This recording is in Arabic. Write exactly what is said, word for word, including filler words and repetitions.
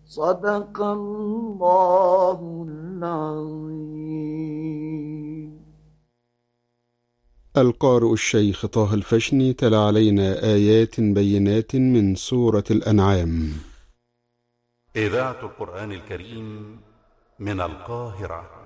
صدق الله العظيم. القارئ الشيخ طه الفشني تلا علينا آيات بينات من سورة الأنعام. إذاعة القرآن الكريم من القاهرة.